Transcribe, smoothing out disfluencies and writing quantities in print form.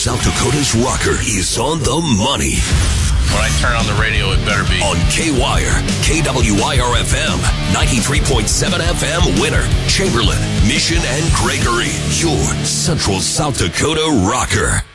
South Dakota's rocker is on the money. When I turn on the radio, it better be on K-Wire, KWIR-FM, 93.7 FM, Winter, Chamberlain, Mission, and Gregory. Your Central South Dakota rocker.